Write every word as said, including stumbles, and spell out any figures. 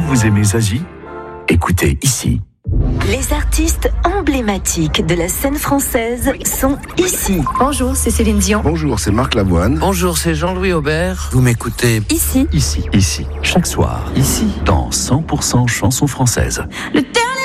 vous aimez Zazie? Écoutez ici. Les artistes emblématiques de la scène française sont ici. Bonjour, c'est Céline Dion. Bonjour, c'est Marc Lavoine. Bonjour, c'est Jean-Louis Aubert. Vous m'écoutez Ici. Ici, ici, chaque soir, ici, dans cent pour cent chansons françaises. Le dernier